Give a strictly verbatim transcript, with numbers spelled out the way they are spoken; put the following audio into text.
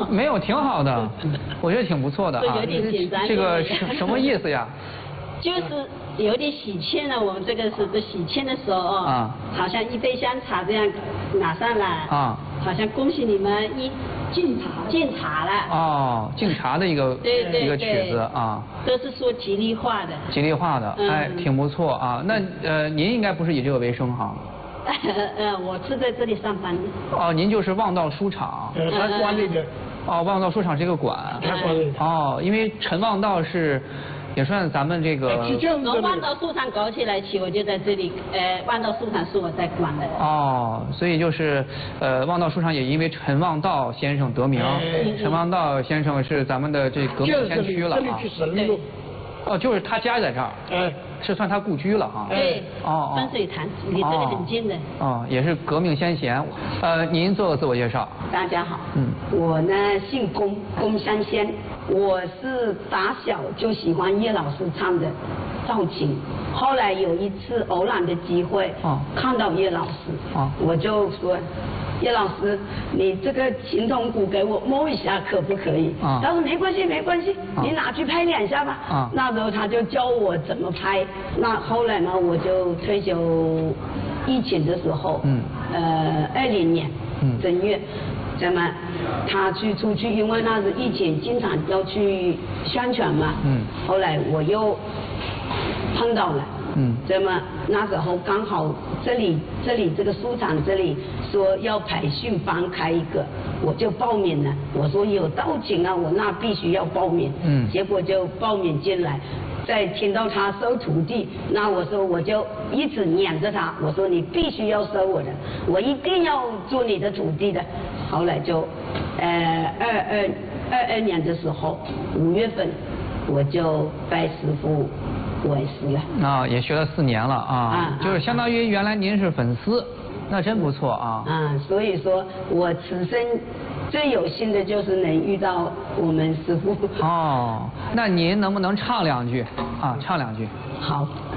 没有，挺好的，我觉得挺不错的啊。 有点紧张。 这个什什么意思呀？ 就是有点喜庆了，我们这个是不喜庆的时候哦，啊，好像一杯香茶这样拿上来啊，好像恭喜你们一敬茶敬茶了。哦， 敬茶的一个对对对一个曲子啊， 都是说吉利话的。 吉利话的，哎，挺不错啊。那呃，您应该不是以这个为生哈？ 呃，我是在这里上班的。 哦，您就是望道书场。 呃，他管理的。 哦，望道书场是个馆。 他管理的。 哦，因为陈望道是。也算咱们这个。 从望道书场搞起来起，我就在这里。呃，望道书场是我在管的。 哦，所以就是，呃，望道书场也因为陈望道先生得名。陈望道先生是咱们的这革命先驱了啊。 对。 哦，就是他家在这儿。 哎。 是算他故居了哈。 对。哦。分水潭离这里很近的。 哦，也是革命先贤。呃，您做个自我介绍。 大家好。嗯。我呢姓龚，龚三仙。我是打小就喜欢叶老师唱的赵琴，后来有一次偶然的机会，哦，看到叶老师，哦，我就说，叶老师，你这个琴筒鼓给我摸一下可不可以？啊，他说没关系没关系，你拿去拍两下吧。啊，那时候他就教我怎么拍。那后来呢，我就退休疫情的时候，嗯，呃，二零年，嗯，正月。怎么？他去出去，因为那是疫情，经常要去宣传嘛。嗯。后来我又碰到了。嗯。怎么？那时候刚好这里这里这个书场这里说要培训班开一个，我就报名了。我说有道请啊，我那必须要报名。嗯。结果就报名进来。再听到他收徒弟，那我说我就一直撵着他，我说你必须要收我的，我一定要做你的徒弟的。后来就，呃，二二二二年的时候，五月份我就拜师傅为师了。 啊，也学了四年了啊，啊就是相当于原来您是粉丝，那真不错啊。 啊，所以说我此生最有幸的就是能遇到我们师傅。 哦，那您能不能唱两句啊？唱两句。 好。